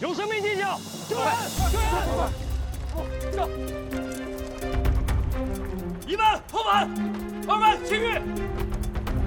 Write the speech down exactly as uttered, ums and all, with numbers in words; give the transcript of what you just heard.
有生命迹象！救人！救人！走！一班后班，二班青玉。